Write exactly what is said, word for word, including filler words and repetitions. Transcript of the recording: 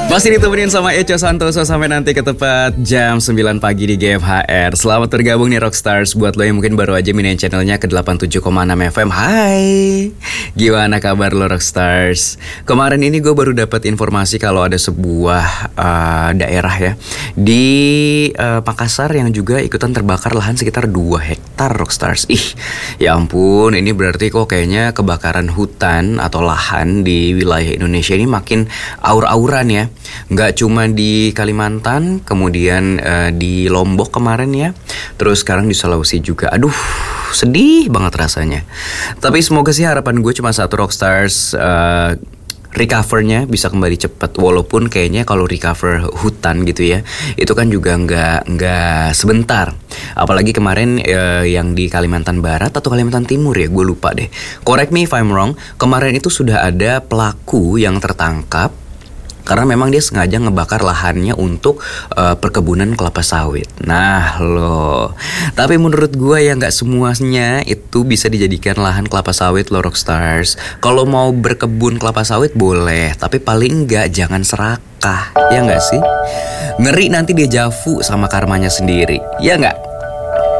Masih ditemenin sama Eco Santoso sampai nanti ke tepat jam sembilan pagi di G F H R. Selamat bergabung nih Rockstars. Buat lo yang mungkin baru aja minin channelnya ke delapan puluh tujuh koma enam F M. Hai, gimana kabar lo Rockstars? Kemarin ini gue baru dapat informasi kalau ada sebuah uh, daerah ya di uh, Makassar yang juga ikutan terbakar lahan sekitar dua hektar Rockstars. Ih, ya ampun, ini berarti kok kayaknya kebakaran hutan atau lahan di wilayah Indonesia ini makin aur-auran ya. Nggak cuma di Kalimantan, kemudian uh, di Lombok kemarin ya, terus sekarang di Sulawesi juga. Aduh, sedih banget rasanya. Tapi semoga sih harapan gue cuma satu Rockstars, uh, recovernya bisa kembali cepat. Walaupun kayaknya kalau recover hutan gitu ya, itu kan juga nggak nggak sebentar. Apalagi kemarin uh, yang di Kalimantan Barat atau Kalimantan Timur ya, gue lupa deh. Correct me if I'm wrong. Kemarin itu sudah ada pelaku yang tertangkap karena memang dia sengaja ngebakar lahannya untuk uh, perkebunan kelapa sawit. Nah loh, tapi menurut gue ya nggak semuanya itu bisa dijadikan lahan kelapa sawit loh Rockstars. Kalau mau berkebun kelapa sawit boleh, tapi paling nggak jangan serakah, ya nggak sih? Ngeri nanti dia jafu sama karmanya sendiri, ya nggak?